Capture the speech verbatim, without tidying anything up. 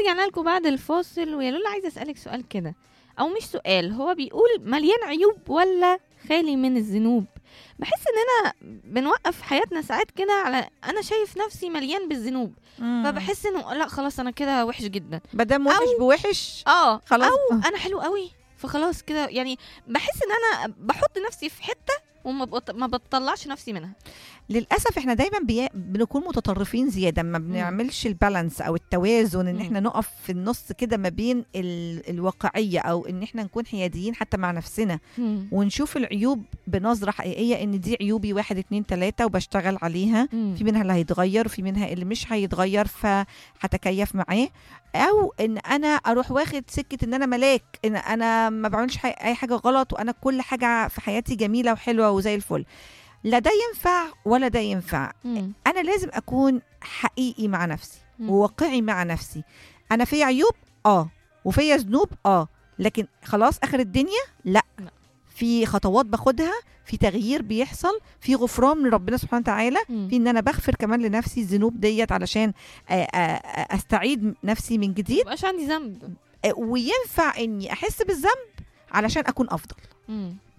ورجعنا لكم بعد الفاصل. ويا لولا عايزه اسالك سؤال كده، او مش سؤال، هو بيقول مليان عيوب ولا خالي من الذنوب؟ بحس اننا بنوقف حياتنا ساعات كده على انا شايف نفسي مليان بالذنوب، فبحس انه لا خلاص انا كده وحش جدا، مادام وحش بوحش اه خلاص، او آه. انا حلو قوي فخلاص كده. يعني بحس ان انا بحط نفسي في حته وما بط... ما بطلعش نفسي منها. للاسف احنا دايما بي... بنكون متطرفين زياده، ما بنعملش البالانس او التوازن، ان مم. احنا نقف في النص كده ما بين ال... الواقعيه، او ان احنا نكون حياديين حتى مع نفسنا، مم. ونشوف العيوب بنظره حقيقيه، ان دي عيوبي واحد اتنين تلاته وبشتغل عليها. مم. في منها اللي هيتغير وفي منها اللي مش هيتغير، فهتكيف معاه. او ان انا اروح واخد سكه ان انا ملاك، ان انا ما بعملش حي... اي حاجه غلط، وانا كل حاجه في حياتي جميله وحلوه وزي الفل. لا ده ينفع ولا ده ينفع. مم. انا لازم اكون حقيقي مع نفسي مم. وواقعي مع نفسي. انا في عيوب اه وفي ذنوب اه لكن خلاص اخر الدنيا لا. لا. في خطوات باخدها، في تغيير بيحصل، في غفران من ربنا سبحانه وتعالى، مم. في ان انا بغفر كمان لنفسي الذنوب ديت علشان آ- آ- آ- استعيد نفسي من جديد. مبقاش عندي ذنب. آ، وينفع اني احس بالذنب علشان اكون افضل. مم.